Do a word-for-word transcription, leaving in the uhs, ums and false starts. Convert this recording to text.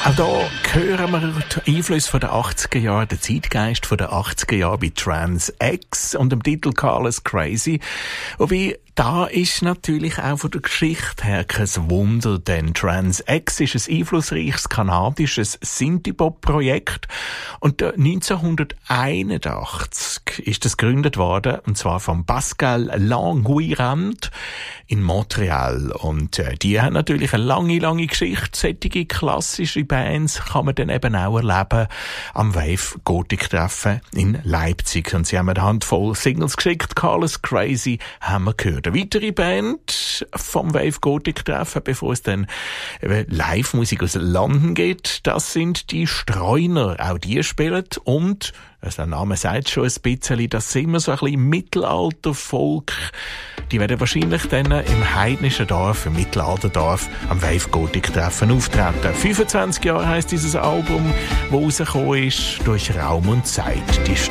Auch hier hören wir den Einfluss von den achtziger Jahren, den Zeitgeist von den achtziger Jahren bei Trans-X und dem Titel Carlos Crazy. Wobei, da ist natürlich auch von der Geschichte her kein Wunder, denn Trans-X ist ein einflussreiches kanadisches Synthie-Pop-Projekt und neunzehnhunderteinundachtzig ist das gegründet worden, und zwar von Pascal Languirand in Montreal. Und äh, die haben natürlich eine lange, lange Geschichte. Solche klassische Bands kann man dann eben auch erleben am Wave Gothic Treffen in Leipzig. Und sie haben eine Handvoll Singles geschickt. Carlos Crazy haben wir gehört. Eine weitere Band vom Wave Gothic Treffen, bevor es dann Live-Musik aus London geht, das sind die Streuner. Auch die spielen und, also der Name sagt schon ein bisschen, das sind wir so ein bisschen Mittelalter-Folk. Die werden wahrscheinlich dann im heidnischen Dorf, im Mittelalterdorf, am Wave Gothic Treffen auftreten. fünfundzwanzig Jahre heisst dieses Album, das rausgekommen ist, durch Raum und Zeit. Die